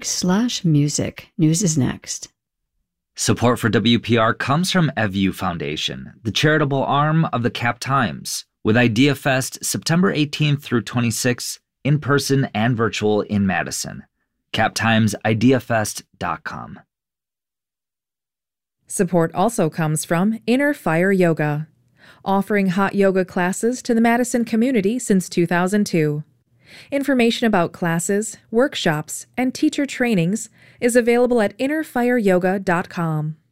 www.wpr.org/music. News is next. Support for WPR comes from EVU Foundation, the charitable arm of the Cap Times, with IdeaFest September 18th through 26th, in person and virtual in Madison. CapTimesIdeaFest.com. Support also comes from Inner Fire Yoga, offering hot yoga classes to the Madison community since 2002. Information about classes, workshops, and teacher trainings is available at innerfireyoga.com.